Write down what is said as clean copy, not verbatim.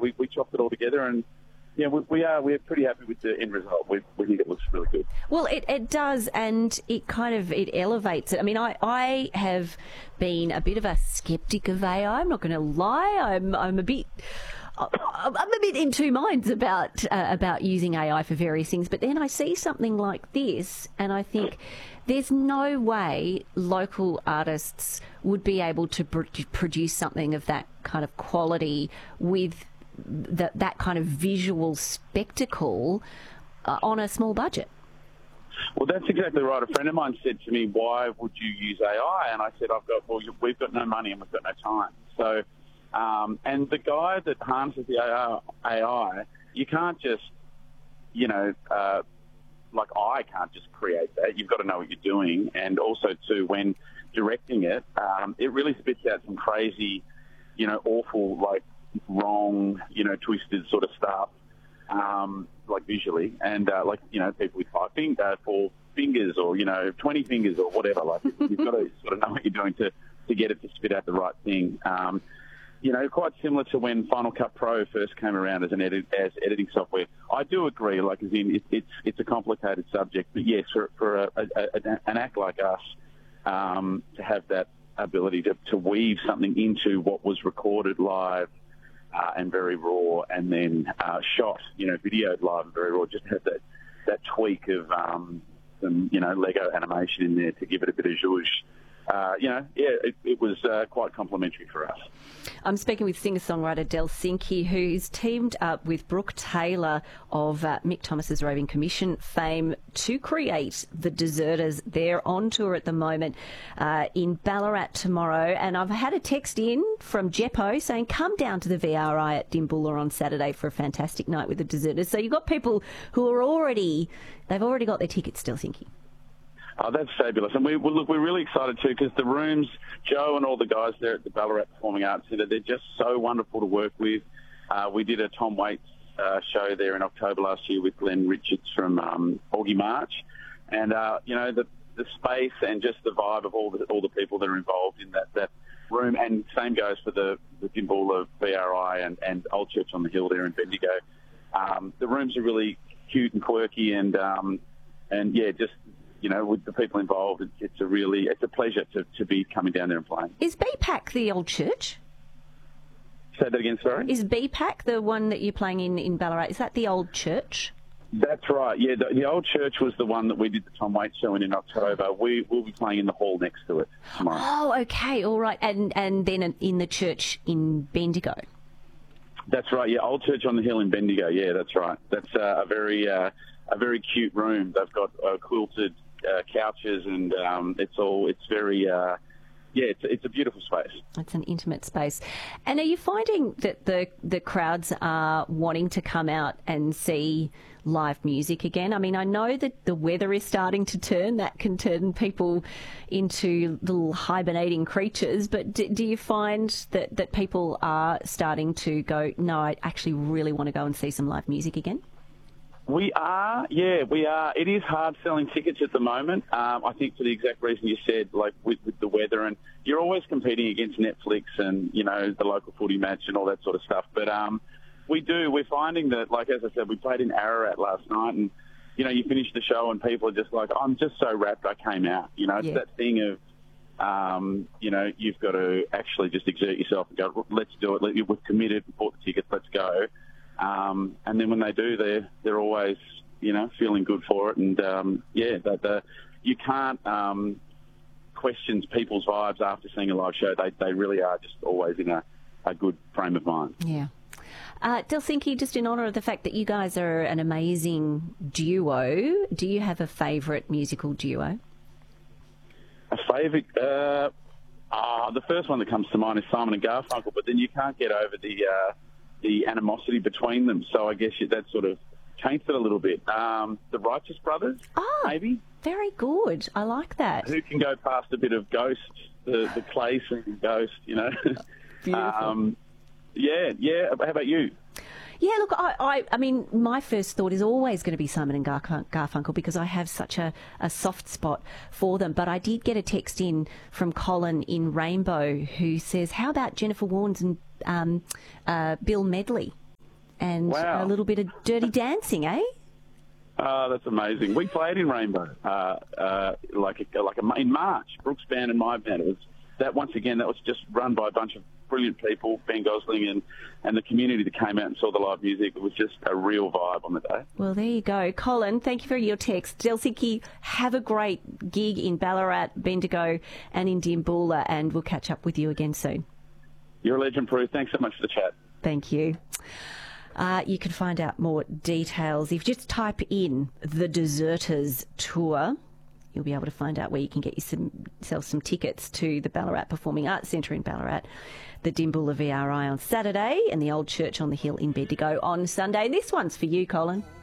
we chopped it all together, and yeah, we're pretty happy with the end result. We think it looks really good. Well, it does, and it elevates it. I mean, I have been a bit of a skeptic of AI. I'm not going to lie. I'm a bit in two minds about using AI for various things. But then I see something like this, and I think there's no way local artists would be able to produce something of that kind of quality with that kind of visual spectacle on a small budget. Well, that's exactly right. A friend of mine said to me, "Why would you use AI?" And I said, we've got no money and we've got no time. So, and the guy that harnesses the AI, you can't just, like I can't just create that. You've got to know what you're doing, and also too, when directing it, it really spits out some crazy, awful, like wrong, twisted sort of stuff, like visually, and people with 4 fingers or 20 fingers or whatever. Like you've got to sort of know what you're doing to get it to spit out the right thing. Quite similar to when Final Cut Pro first came around as editing software. I do agree, like as in it's a complicated subject, but yes, for an act like us to have that ability to weave something into what was recorded live and very raw, and then shot, videoed live and very raw, just have that tweak of some Lego animation in there to give it a bit of zhuzh. It was quite complimentary for us. I'm speaking with singer-songwriter Del Cinque, who's teamed up with Brooke Taylor of Mick Thomas's Roving Commission fame to create The Deserters. They're on tour at the moment in Ballarat tomorrow, and I've had a text in from Jeppo saying come down to the VRI at Dimbulla on Saturday for a fantastic night with The Deserters. So you've got people who are they've already got their tickets, Del Cinque. Oh, that's fabulous. And we're really excited too, because the rooms, Joe and all the guys there at the Ballarat Performing Arts Centre, they're just so wonderful to work with. We did a Tom Waits show there in October last year with Glenn Richards from Augie March. And, the space and just the vibe of all the people that are involved in that room. And same goes for the Dimbulla VRI and Old Church on the Hill there in Bendigo. The rooms are really cute and quirky, and just, with the people involved, it's a pleasure to be coming down there and playing. Is BPAC the Old Church? Say that again, sorry? Is BPAC the one that you're playing in Ballarat? Is that the Old Church? That's right, yeah. The Old Church was the one that we did the Tom Waits show in October. We'll be playing in the hall next to it tomorrow. Oh, okay, all right. And then in the church in Bendigo? That's right, yeah. Old Church on the Hill in Bendigo, yeah, that's right. That's a very cute room. They've got quilted couches, and it's very it's a beautiful space. It's an intimate space. And are you finding that the crowds are wanting to come out and see live music again? I mean, I know that the weather is starting to turn. That can turn people into little hibernating creatures, but do you find that people are starting to go, no, I actually really want to go and see some live music again? We are. It is hard selling tickets at the moment. I think for the exact reason you said, like with the weather, and you're always competing against Netflix and, the local footy match and all that sort of stuff. But we're finding that, like, as I said, we played in Ararat last night, and, you finish the show and people are just like, I'm just so wrapped I came out. It's that thing of, you've got to actually just exert yourself and go, let's do it. We've committed, we bought the tickets, let's go. And then when they do, they're always, feeling good for it. And, you can't question people's vibes after seeing a live show. They really are just always in a good frame of mind. Yeah. Del Cinque, just in honour of the fact that you guys are an amazing duo, do you have a favourite musical duo? A favourite? The first one that comes to mind is Simon and Garfunkel, but then you can't get over the animosity between them. So I guess that sort of changed it a little bit. The Righteous Brothers, maybe. Very good. I like that. Who can go past a bit of Ghost, the clay singing Ghost, Beautiful. How about you? Yeah, look, I mean, my first thought is always going to be Simon and Garfunkel because I have such a soft spot for them. But I did get a text in from Colin in Rainbow who says, how about Jennifer Warnes and Bill Medley? and Wow. a little bit of dirty dancing, eh? Oh, that's amazing. We played in Rainbow, in March. Brooks' band and my band. It was that once again. That was just run by a bunch of brilliant people, Ben Gosling and the community that came out and saw the live music. It was just a real vibe on the day. Well, there you go. Colin, thank you for your text. Delsinki, have a great gig in Ballarat, Bendigo and in Dimboola, and we'll catch up with you again soon. You're a legend, Prue. Thanks so much for the chat. Thank you. You can find out more details if you just type in the Deserters Tour. You'll be able to find out where you can get yourself some tickets to the Ballarat Performing Arts Centre in Ballarat, the Dimboola VRI on Saturday, and the Old Church on the Hill in Bendigo on Sunday. This one's for you, Colin.